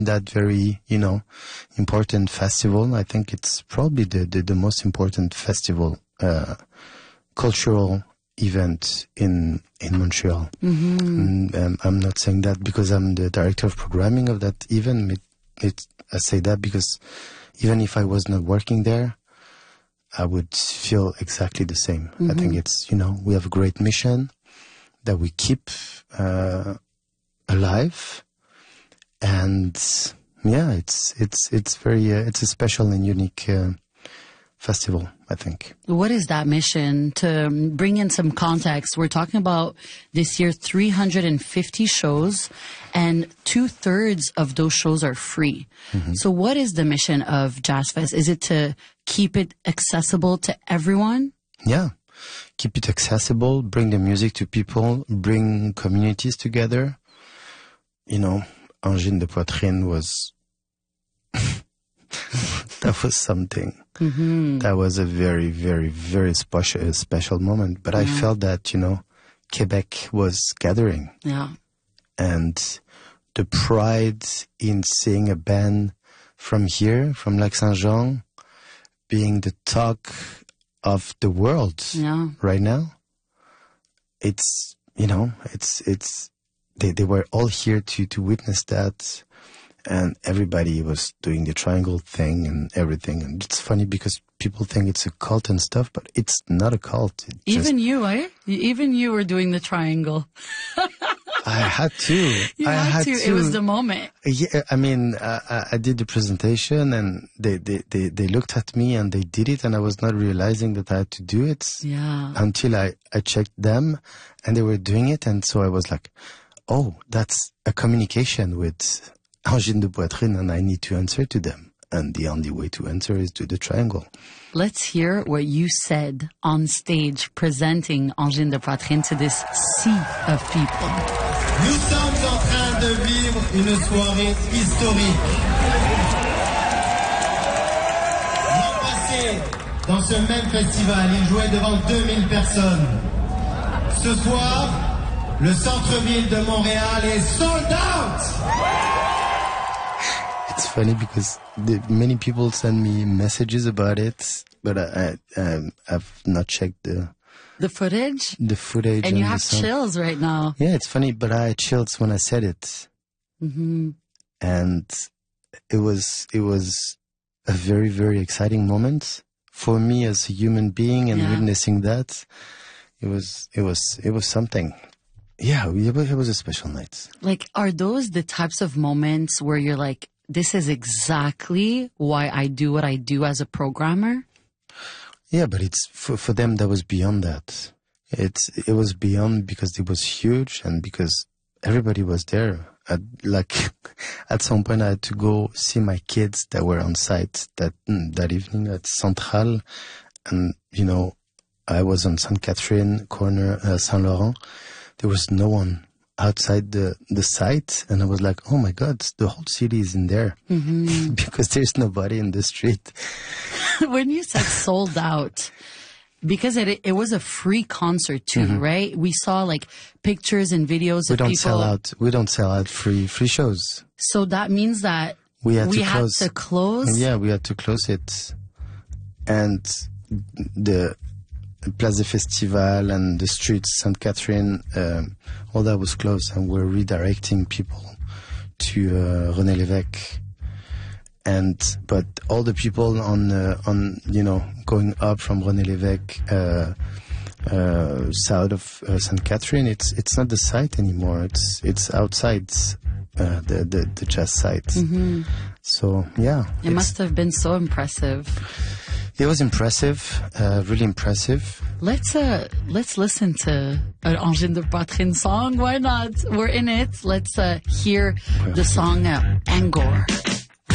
that very, important festival. I think it's probably the most important festival, cultural event in Montreal. Mm-hmm. And, I'm not saying that because I'm the director of programming of that event. I say that because even if I was not working there, I would feel exactly the same. Mm-hmm. I think it's, we have a great mission that we keep alive. And yeah, it's very, it's a special and unique festival, I think. What is that mission? To bring in some context, we're talking about this year 350 shows, and 2/3 of those shows are free. Mm-hmm. So what is the mission of Jazz Fest? Is it to keep it accessible to everyone? Yeah. Keep it accessible, bring the music to people, bring communities together. Angine de Poitrine was... that was something. Mm-hmm. That was a very, very, very special moment. But I felt that, Quebec was gathering. Yeah. And the pride in seeing a band from here, from Lac-Saint-Jean, being the talk of the world right now. It's, they were all here to witness that. And everybody was doing the triangle thing and everything. And it's funny because people think it's a cult and stuff, but it's not a cult. Even you, eh? Even you were doing the triangle. I had to. You had to. It was the moment. Yeah, I mean, I did the presentation and they looked at me and they did it, and I was not realizing that I had to do it. Yeah. Until I checked them and they were doing it, and so I was like, oh, that's a communication with Angine de Poitrine, and I need to answer to them. And the only way to answer is to the triangle. Let's hear what you said on stage presenting Angine de Poitrine to this sea of people. Nous sommes en train de vivre une soirée historique. L'an passé, dans ce même festival, il jouait devant 2000 personnes. Ce soir, le centre-ville de Montréal est sold out! It's funny because many people send me messages about it, but I've not checked the footage. The footage, and you have chills right now. Yeah, it's funny, but I had chills when I said it, and it was a very, very exciting moment for me as a human being, and witnessing that, it was something. Yeah, it was a special night. Like, are those the types of moments where you're like, this is exactly why I do what I do as a programmer? Yeah, but it's for them that was beyond that. It was beyond because it was huge and because everybody was there. At some point I had to go see my kids that were on site that evening at Central, and I was on Sainte Catherine corner, Saint Laurent. There was no one outside the site, and I was like, oh my God, the whole city is in there because there's nobody in the street. When you said sold out, because it was a free concert too, right? We saw like pictures and videos of people. We don't sell out free shows. So that means that we had to close. Yeah, we had to close it, and the Place des Festivals and the streets, Sainte Catherine, all that was closed, and we're redirecting people to René Lévesque. But all the people on going up from René Lévesque south of Sainte Catherine, it's not the site anymore. It's outside the jazz site. So yeah, it must have been so impressive. It was impressive, really impressive. Let's listen to an Angine de Poitrine song. Why not? We're in it. Let's hear the song Angor.